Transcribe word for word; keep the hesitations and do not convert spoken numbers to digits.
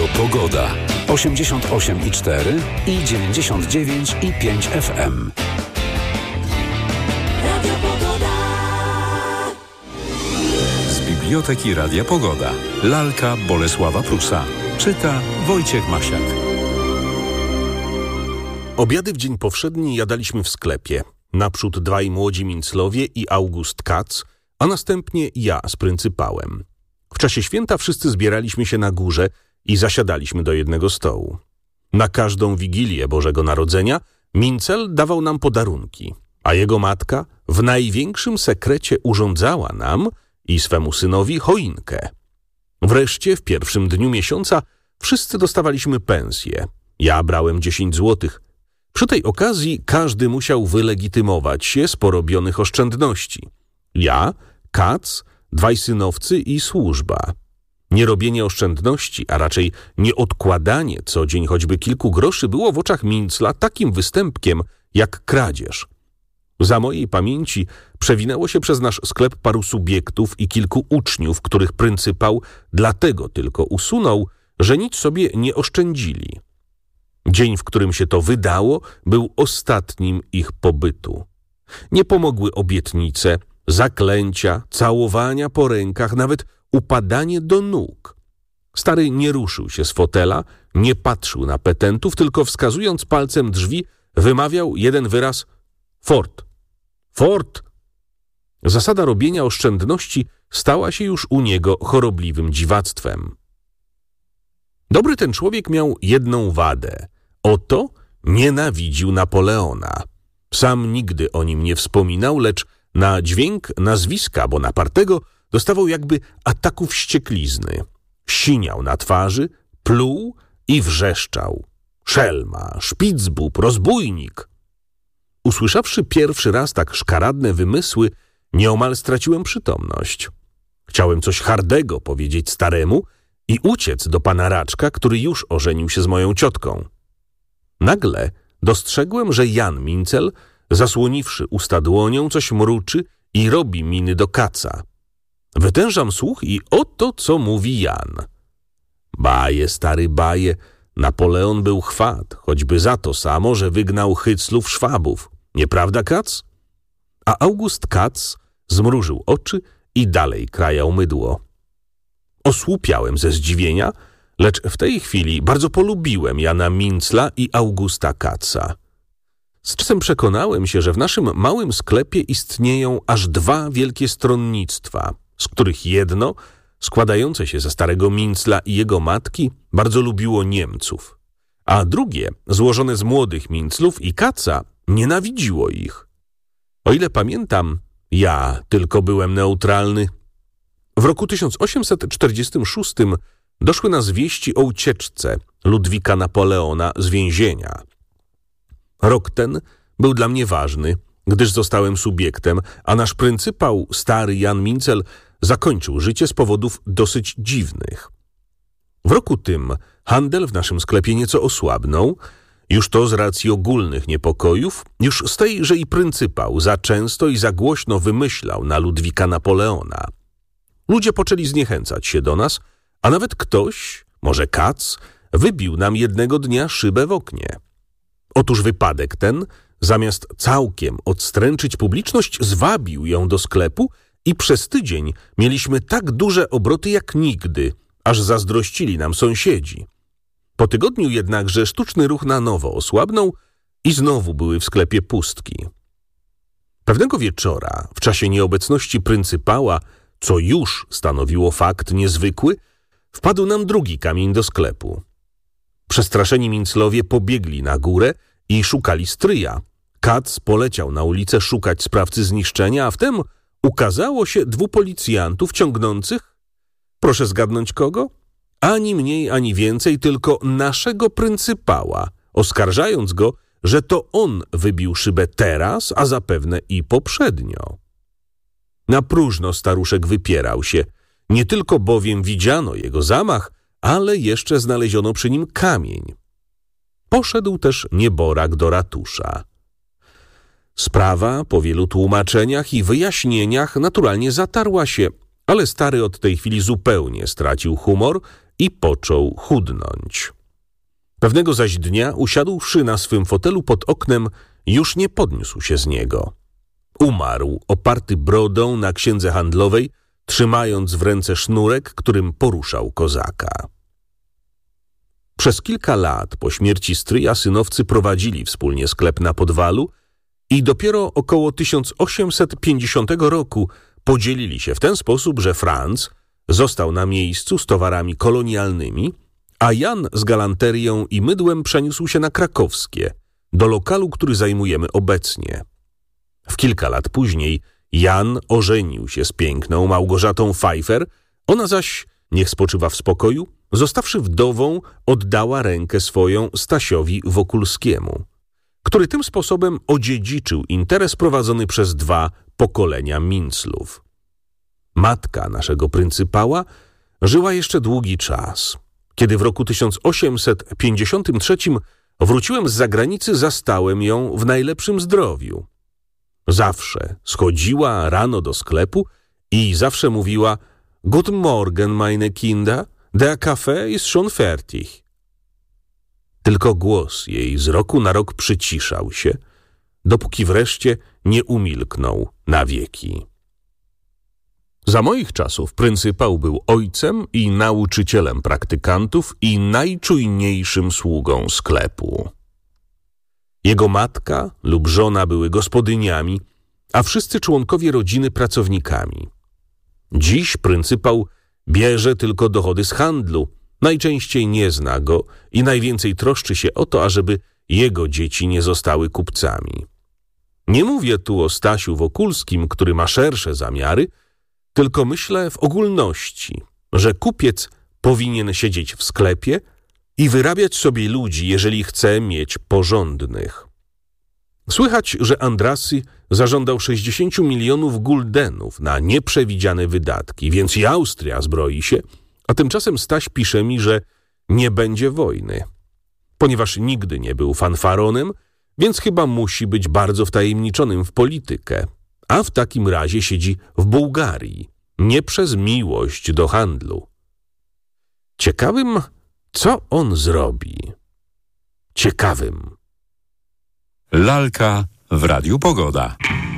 Pogoda. osiemdziesiąt osiem i cztery i dziewięćdziesiąt dziewięć i pięć F M. Radio Pogoda. Z Biblioteki Radia Pogoda. Lalka Bolesława Prusa. Czyta Wojciech Masiak. Obiady w dzień powszedni jadaliśmy w sklepie. Naprzód dwaj młodzi Minclowie i August Katz, a następnie ja z pryncypałem. W czasie święta wszyscy zbieraliśmy się na górze i zasiadaliśmy do jednego stołu. Na każdą Wigilię Bożego Narodzenia Mincel dawał nam podarunki, a jego matka w największym sekrecie urządzała nam i swemu synowi choinkę. Wreszcie w pierwszym dniu miesiąca wszyscy dostawaliśmy pensję. Ja brałem dziesięć złotych. Przy tej okazji każdy musiał wylegitymować się z porobionych oszczędności. Ja, Katz, dwaj synowcy i służba. Nierobienie oszczędności, a raczej nieodkładanie co dzień choćby kilku groszy było w oczach Mincla takim występkiem jak kradzież. Za mojej pamięci przewinęło się przez nasz sklep paru subiektów i kilku uczniów, których pryncypał dlatego tylko usunął, że nic sobie nie oszczędzili. Dzień, w którym się to wydało, był ostatnim ich pobytu. Nie pomogły obietnice, zaklęcia, całowania po rękach, nawet upadanie do nóg. Stary nie ruszył się z fotela, nie patrzył na petentów, tylko wskazując palcem drzwi, wymawiał jeden wyraz: Fort, fort. Zasada robienia oszczędności stała się już u niego chorobliwym dziwactwem. Dobry ten człowiek miał jedną wadę. Oto nienawidził Napoleona. Sam nigdy o nim nie wspominał, lecz na dźwięk nazwiska Bonapartego dostawał jakby ataku wścieklizny. Siniał na twarzy, pluł i wrzeszczał. Szelma, szpicbub, rozbójnik. Usłyszawszy pierwszy raz tak szkaradne wymysły, nieomal straciłem przytomność. Chciałem coś hardego powiedzieć staremu i uciec do pana Raczka, który już ożenił się z moją ciotką. Nagle dostrzegłem, że Jan Mincel, zasłoniwszy usta dłonią, coś mruczy i robi miny do Katza. Wytężam słuch i oto co mówi Jan. Baje, stary, baje, Napoleon był chwat, choćby za to samo, że wygnał Hyclów Szwabów. Nieprawda, Katz? A August Katz zmrużył oczy i dalej krajał mydło. Osłupiałem ze zdziwienia, lecz w tej chwili bardzo polubiłem Jana Mincla i Augusta Katza. Z czasem przekonałem się, że w naszym małym sklepie istnieją aż dwa wielkie stronnictwa, z których jedno, składające się ze starego Mincla i jego matki, bardzo lubiło Niemców, a drugie, złożone z młodych Minclów i Katza, nienawidziło ich. O ile pamiętam, ja tylko byłem neutralny. W roku tysiąc osiemset czterdziestym szóstym doszły nas wieści o ucieczce Ludwika Napoleona z więzienia. Rok ten był dla mnie ważny, gdyż zostałem subiektem, a nasz pryncypał, stary Jan Mincel, zakończył życie z powodów dosyć dziwnych. W roku tym handel w naszym sklepie nieco osłabnął, już to z racji ogólnych niepokojów, już z tej, że i pryncypał za często i za głośno wymyślał na Ludwika Napoleona. Ludzie poczęli zniechęcać się do nas, a nawet ktoś, może Katz, wybił nam jednego dnia szybę w oknie. Otóż wypadek ten, zamiast całkiem odstręczyć publiczność, zwabił ją do sklepu i przez tydzień mieliśmy tak duże obroty jak nigdy, aż zazdrościli nam sąsiedzi. Po tygodniu jednakże sztuczny ruch na nowo osłabnął i znowu były w sklepie pustki. Pewnego wieczora, w czasie nieobecności pryncypała, co już stanowiło fakt niezwykły, wpadł nam drugi kamień do sklepu. Przestraszeni Minclowie pobiegli na górę i szukali stryja. Katz poleciał na ulicę szukać sprawcy zniszczenia, a wtem ukazało się dwóch policjantów ciągnących, proszę zgadnąć kogo? Ani mniej, ani więcej, tylko naszego pryncypała, oskarżając go, że to on wybił szybę teraz, a zapewne i poprzednio. Na próżno staruszek wypierał się, nie tylko bowiem widziano jego zamach, ale jeszcze znaleziono przy nim kamień. Poszedł też nieborak do ratusza. Sprawa po wielu tłumaczeniach i wyjaśnieniach naturalnie zatarła się, ale stary od tej chwili zupełnie stracił humor i począł chudnąć. Pewnego zaś dnia, usiadłszy na swym fotelu pod oknem, już nie podniósł się z niego. Umarł, oparty brodą na księdze handlowej, trzymając w ręce sznurek, którym poruszał kozaka. Przez kilka lat po śmierci stryja synowcy prowadzili wspólnie sklep na Podwalu i dopiero około tysiąc osiemset pięćdziesiątego roku podzielili się w ten sposób, że Franz został na miejscu z towarami kolonialnymi, a Jan z galanterią i mydłem przeniósł się na Krakowskie, do lokalu, który zajmujemy obecnie. W kilka lat później Jan ożenił się z piękną Małgorzatą Pfeiffer, ona zaś, niech spoczywa w spokoju, zostawszy wdową, oddała rękę swoją Stasiowi Wokulskiemu, który tym sposobem odziedziczył interes prowadzony przez dwa pokolenia Minclów. Matka naszego pryncypała żyła jeszcze długi czas. Kiedy w roku tysiąc osiemset pięćdziesiątym trzecim wróciłem z zagranicy, zastałem ją w najlepszym zdrowiu. Zawsze schodziła rano do sklepu i zawsze mówiła: „Guten Morgen, meine Kinder, der Kaffee ist schon fertig”. Tylko głos jej z roku na rok przyciszał się, dopóki wreszcie nie umilknął na wieki. Za moich czasów pryncypał był ojcem i nauczycielem praktykantów i najczujniejszym sługą sklepu. Jego matka lub żona były gospodyniami, a wszyscy członkowie rodziny pracownikami. Dziś pryncypał bierze tylko dochody z handlu, najczęściej nie zna go i najwięcej troszczy się o to, ażeby jego dzieci nie zostały kupcami. Nie mówię tu o Stasiu Wokulskim, który ma szersze zamiary, tylko myślę w ogólności, że kupiec powinien siedzieć w sklepie i wyrabiać sobie ludzi, jeżeli chce mieć porządnych. Słychać, że Andrassy zażądał sześćdziesiąt milionów guldenów na nieprzewidziane wydatki, więc i Austria zbroi się, a tymczasem Staś pisze mi, że nie będzie wojny. Ponieważ nigdy nie był fanfaronem, więc chyba musi być bardzo wtajemniczonym w politykę, a w takim razie siedzi w Bułgarii, nie przez miłość do handlu. Ciekawym, co on zrobi. Ciekawym. Lalka w Radiu Pogoda.